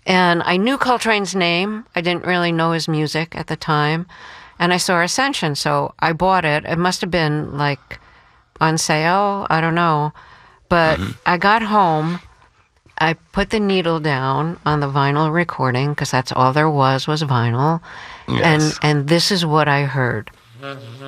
And I knew Coltrane's name. I didn't really know his music at the time. And I saw Ascension, so I bought it. It must have been like on sale. I don't know. But I got home. I put the needle down on the vinyl recording because that's all there was vinyl. Yes. And this is what I heard.